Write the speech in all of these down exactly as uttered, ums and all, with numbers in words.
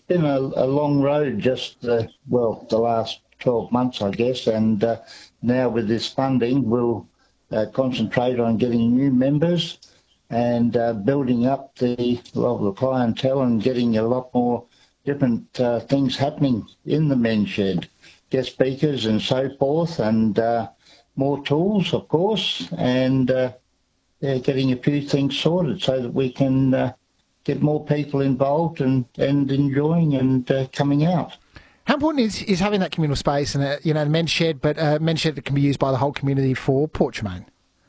been a, a long road, just, uh, well, the last twelve months, I guess, and uh, now with this funding, we'll uh, concentrate on getting new members and uh, building up the, well, the clientele and getting a lot more different uh, things happening in the men's shed, guest speakers and so forth, and uh, more tools, of course, and uh, yeah, getting a few things sorted so that we can uh, get more people involved and, and enjoying and uh, coming out. How important is, is having that communal space and a, you know, the men's shed, but a men's shed that can be used by the whole community for Port Germain?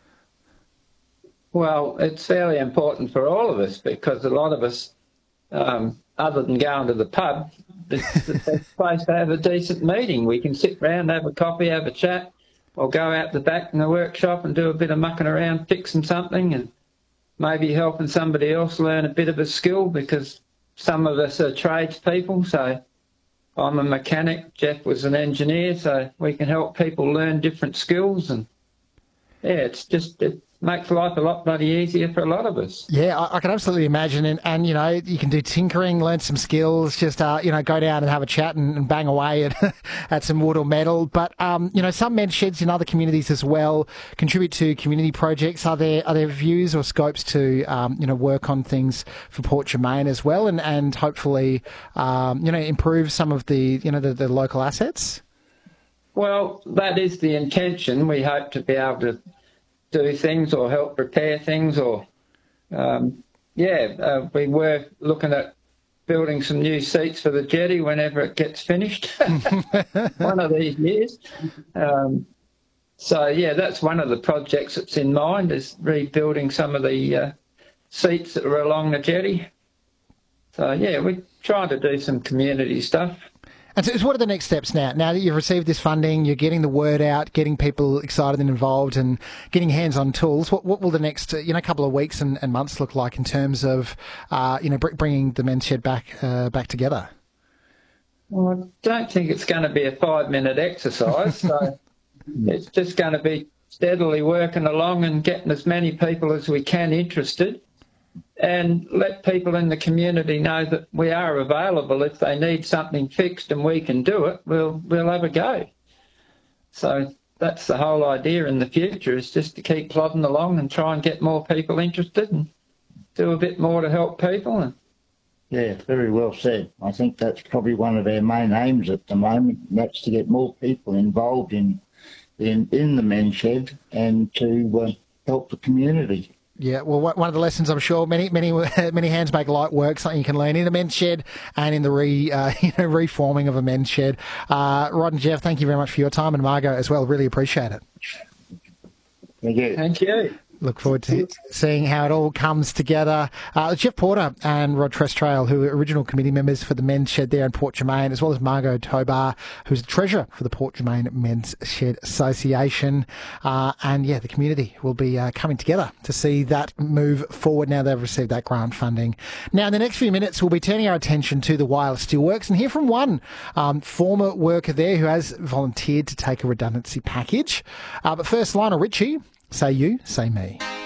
Well, it's fairly important for all of us because a lot of us, um, other than going to the pub, it's the best place to have a decent meeting. We can sit round, have a coffee, have a chat, or go out the back in the workshop and do a bit of mucking around, fixing something, and maybe helping somebody else learn a bit of a skill, because some of us are tradespeople. So I'm a mechanic, Jeff was an engineer, so we can help people learn different skills. And yeah, it's just, it makes life a lot bloody easier for a lot of us. Yeah, I, I can absolutely imagine. And, and, you know, you can do tinkering, learn some skills, just, uh, you know, go down and have a chat and, and bang away at, at some wood or metal. But, um, you know, some men's sheds in other communities as well contribute to community projects. Are there are there views or scopes to, um, you know, work on things for Port Germain as well and, and hopefully, um, you know, improve some of the, you know, the, the local assets? Well, that is the intention. We hope to be able to do things or help repair things, or um, yeah, uh, we were looking at building some new seats for the jetty whenever it gets finished, one of these years. Um, so yeah, that's one of the projects that's in mind, is rebuilding some of the uh, seats that are along the jetty. So yeah, we're trying to do some community stuff. And so what are the next steps now? Now that you've received this funding, you're getting the word out, getting people excited and involved and getting hands-on tools. What, what will the next, uh, you know, couple of weeks and, and months look like in terms of, uh, you know, br- bringing the men's shed back, uh, back together? Well, I don't think it's going to be a five-minute exercise. So it's just going to be steadily working along and getting as many people as we can interested, and let people in the community know that we are available. If they need something fixed and we can do it, we'll we'll have a go. So that's the whole idea in the future, is just to keep plodding along and try and get more people interested and do a bit more to help people. And yeah, very well said. I think that's probably one of our main aims at the moment, and that's to get more people involved in in, in the men's shed and to uh, help the community. Yeah, well, one of the lessons, I'm sure, many, many, many hands make light work. Something you can learn in a men's shed and in the re, uh, you know, reforming of a men's shed. Uh, Rod and Jeff, thank you very much for your time, and Margot as well. Really appreciate it. Thank you. Thank you. Look forward to seeing how it all comes together. Uh, Jeff Porter and Rod Trestrail, who are original committee members for the Men's Shed there in Port Germain, as well as Margot Tobar, who's the treasurer for the Port Germain Men's Shed Association. Uh, and, yeah, the community will be uh, coming together to see that move forward now they've received that grant funding. Now, in the next few minutes, we'll be turning our attention to the Wireless Steelworks and hear from one um, former worker there who has volunteered to take a redundancy package. Uh, but first, Lionel Richie. Say you, say me.